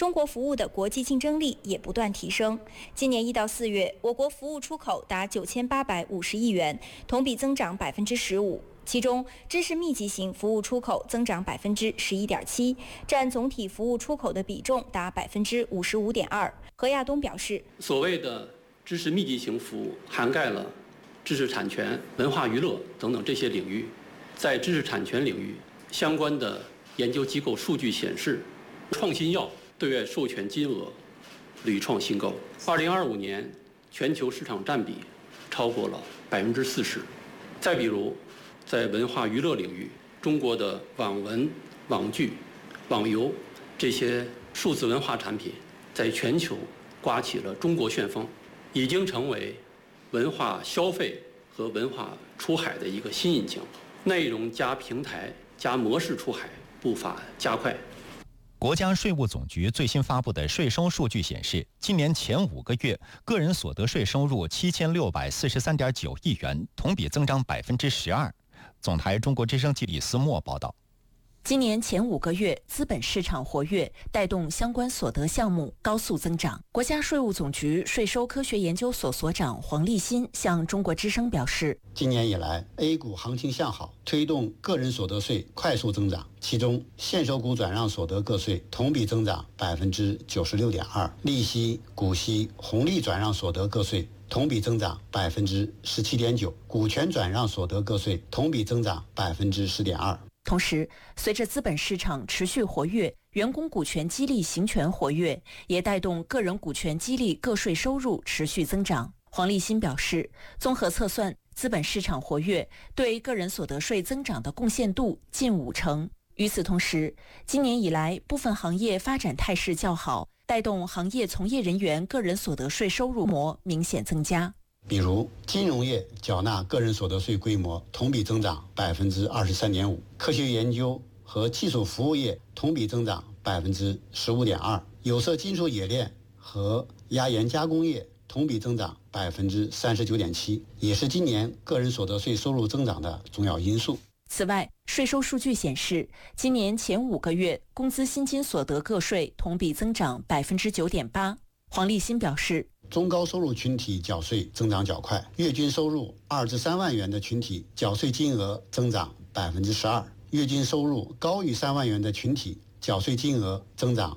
中国服务的国际竞争力也不断提升。今年1到4月，我国服务出口达9850亿元，同比增长15%。其中，知识密集型服务出口增长11.7%，占总体服务出口的比重达55.2%。何亚东表示， 所谓的知识密集型服务涵盖了知识产权、文化娱乐等等这些领域。在知识产权领域，相关的研究机构数据显示，创新药对外授权金额屡创新高。2025年全球市场占比超过了40%。再比如，在文化娱乐领域，中国的网文、网剧、网游这些数字文化产品，在全球刮起了中国旋风，已经成为文化消费和文化出海的一个新引擎。内容加平台加模式出海步伐加快。 国家税务总局最新发布的税收数据显示，今年前5个月个人所得税收入7643.9亿元，同比增长12%。总台中国之声记李思墨报道。 今年前5个月，资本市场活跃，带动相关所得项目高速增长。国家税务总局税收科学研究所所长黄立新向中国之声表示， 今年以来 A 股行情向好，推动个人所得税快速增长，其中现收股转让所得个税同比增长96.2%，利息、股息、红利转让所得个税同比增长17.9%，股权转让所得个税同比增长10.2%。 同时，随着资本市场持续活跃，员工股权激励行权活跃，也带动个人股权激励个税收入持续增长。黄立新表示，综合测算，资本市场活跃对个人所得税增长的贡献度近50%。与此同时，今年以来部分行业发展态势较好，带动行业从业人员个人所得税收入模明显增加。 比如金融业缴纳个人所得税规模同比增长23.5%，科学研究和技术服务业同比增长15.2%，有色金属冶炼和压延加工业同比增长39.7%，也是今年个人所得税收入增长的重要因素。 此外，税收数据显示，今年前5个月工资薪金所得个税同比增长9.8%。黄立新表示， 中高收入群体缴税增长较快，月均收入2至3万元的群体缴税金额增长12%，月均收入高于3万元的群体缴税金额增长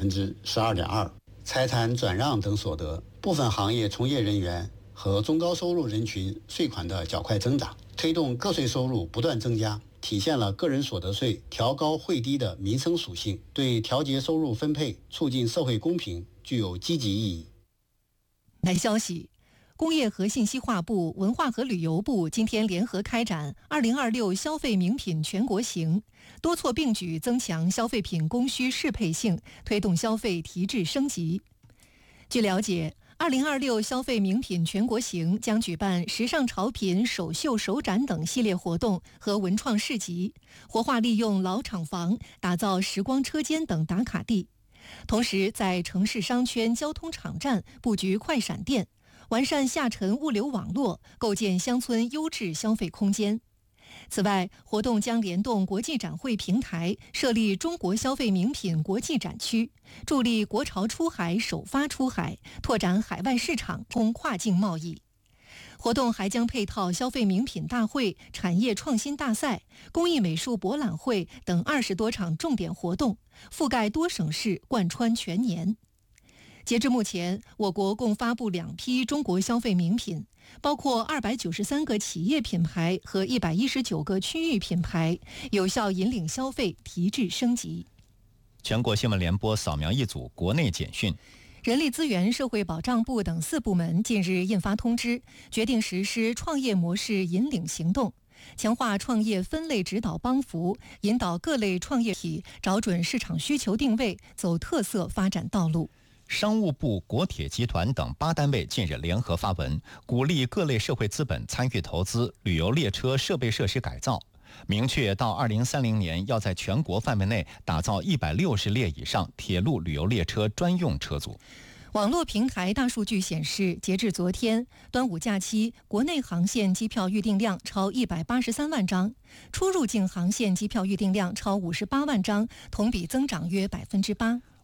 12.2%。财产转让等所得，部分行业从业人员和中高收入人群税款的较快增长，推动个税收入不断增加，体现了个人所得税调高惠低的民生属性，对调节收入分配、促进社会公平具有积极意义。 来消息，工业和信息化部、文化和旅游部今天联合开展2026消费名品全国行，多措并举增强消费品供需适配性，推动消费提质升级。据了解，2026消费名品全国行将举办时尚潮品首秀首展等系列活动和文创市集，活化利用老厂房，打造时光车间等打卡地。同时，在城市商圈、交通场站布局快闪店，完善下沉物流网络，构建乡村优质消费空间。此外，活动将联动国际展会平台，设立中国消费名品国际展区，助力国潮出海、首发出海，拓展海外市场，供跨境贸易。活动还将配套消费名品大会、产业创新大赛、工艺美术博览会等20多场重点活动，覆盖多省市，贯穿全年。截至目前，我国共发布2批中国消费名品，包括293个企业品牌和119个区域品牌，有效引领消费提质升级。 全国新闻联播扫描一组国内简讯。 人力资源社会保障部等4部门近日印发通知，决定实施创业模式引领行动，强化创业分类指导帮扶，引导各类创业体找准市场需求定位，走特色发展道路。 商务部、国铁集团等8单位近日联合发文，鼓励各类社会资本参与投资旅游列车设备设施改造，明确到2030年要在全国范围内打造160列以上铁路旅游列车专用车组。 网络平台大数据显示，截至昨天，端午假期国内航线机票预订量超183万张，出入境航线机票预订量超58万张，同比增长约8%。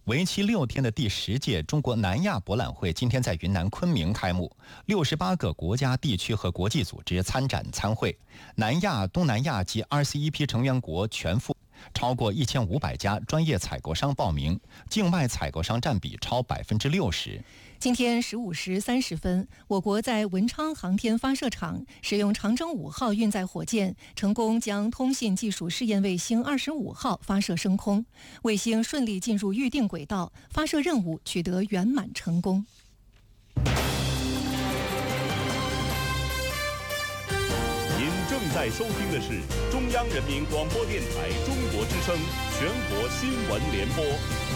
为期6天的第10届中国南亚博览会今天在云南昆明开幕，68个国家、地区和国际组织参展参会，南亚、东南亚及RCEP 成员国全覆，超过1500家专业采购商报名，境外采购商占比超60%。 今天15时30分，我国在文昌航天发射场使用长征5号运载火箭，成功将通信技术试验卫星25号发射升空，卫星顺利进入预定轨道，发射任务取得圆满成功。 您正在收听的是中央人民广播电台中国之声全国新闻联播。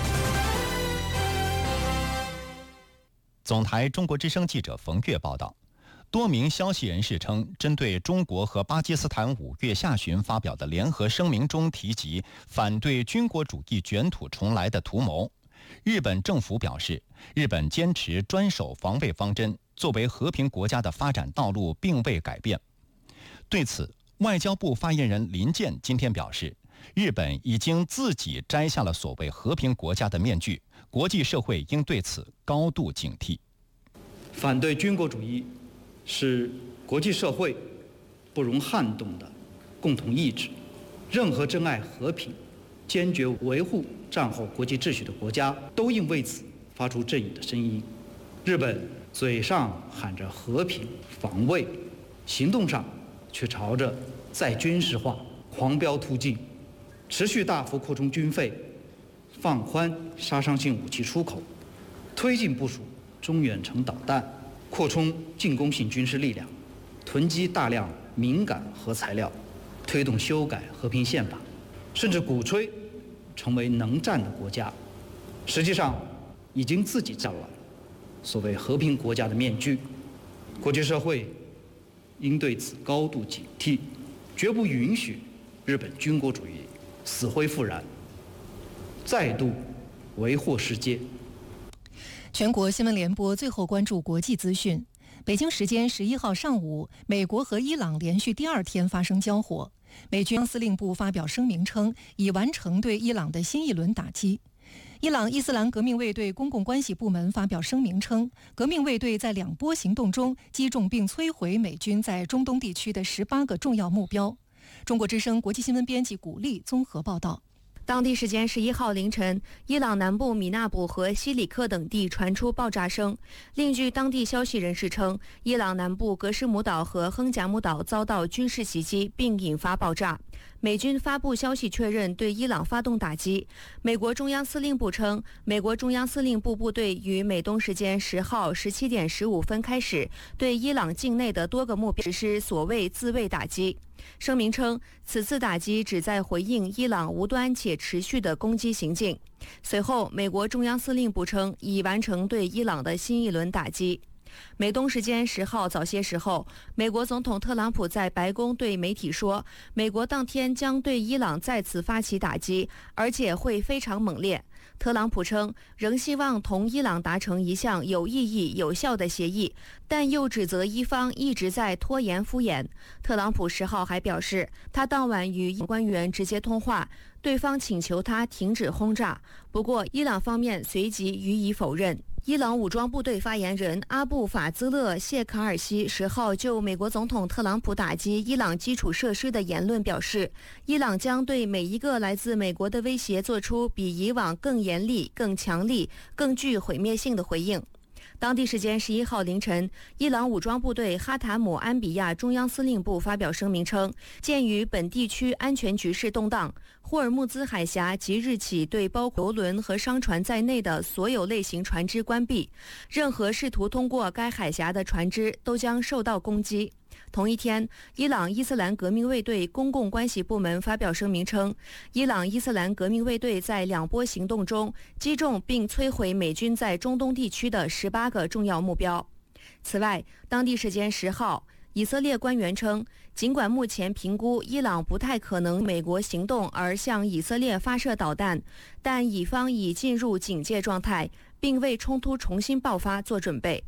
总台中国之声记者冯月报道，多名消息人士称，针对中国和巴基斯坦5月下旬发表的联合声明中提及反对军国主义卷土重来的图谋，日本政府表示，日本坚持专守防卫方针，作为和平国家的发展道路并未改变。对此，外交部发言人林健今天表示，日本已经自己摘下了所谓和平国家的面具，国际社会应对此高度警惕。 反对军国主义是国际社会不容撼动的共同意志，任何珍爱和平、坚决维护战后国际秩序的国家都应为此发出正义的声音。日本嘴上喊着和平防卫，行动上却朝着再军事化狂飙突进，持续大幅扩充军费，放宽杀伤性武器出口，推进部署中远程导弹，扩充进攻性军事力量，囤积大量敏感核材料，推动修改和平宪法，甚至鼓吹成为能战的国家，实际上已经自己占了所谓和平国家的面具。国际社会应对此高度警惕，绝不允许日本军国主义死灰复燃，再度为祸世界。 全国新闻联播最后关注国际资讯。北京时间11号上午，美国和伊朗连续第2天发生交火。美军司令部发表声明称，已完成对伊朗的新一轮打击。伊朗伊斯兰革命卫队公共关系部门发表声明称，革命卫队在2波行动中击中并摧毁美军在中东地区的18个重要目标。中国之声国际新闻编辑古丽综合报道。 当地时间11号凌晨，伊朗南部米纳卜和西里克等地传出爆炸声。另据当地消息人士称，伊朗南部格什姆岛和亨贾姆岛遭到军事袭击，并引发爆炸。美军发布消息确认对伊朗发动打击。美国中央司令部称，美国中央司令部部队于美东时间10号17点15分开始，对伊朗境内的多个目标实施所谓自卫打击。声明称，此次打击旨在回应伊朗无端且持续的攻击行径。随后，美国中央司令部称已完成对伊朗的新一轮打击。美东时间10号早些时候，美国总统特朗普在白宫对媒体说，美国当天将对伊朗再次发起打击，而且会非常猛烈。特朗普称，仍希望同伊朗达成一项有意义、有效的协议，但又指责伊方一直在拖延敷衍。特朗普10号还表示，他当晚与官员直接通话，对方请求他停止轰炸，不过伊朗方面随即予以否认。伊朗武装部队发言人阿布法兹勒谢卡尔西10号就美国总统特朗普打击伊朗基础设施的言论表示，伊朗将对每一个来自美国的威胁做出比以往更严厉、更强力、更具毁灭性的回应。当地时间11号凌晨，伊朗武装部队哈塔姆安比亚中央司令部发表声明称，鉴于本地区安全局势动荡，霍尔木兹海峡即日起对包括邮轮和商船在内的所有类型船只关闭，任何试图通过该海峡的船只都将受到攻击。同一天，伊朗伊斯兰革命卫队公共关系部门发表声明称，伊朗伊斯兰革命卫队在2波行动中击中并摧毁美军在中东地区的18个重要目标。此外，当地时间10号，以色列官员称，尽管目前评估伊朗不太可能美国行动而向以色列发射导弹，但以方已进入警戒状态，并为冲突重新爆发做准备。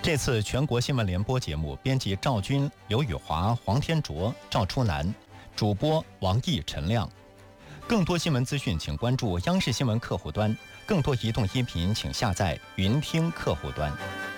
这次全国新闻联播节目编辑赵军、刘宇华、黄天卓、赵初南，主播王毅、陈亮。更多新闻资讯，请关注央视新闻客户端；更多移动音频，请下载云听客户端。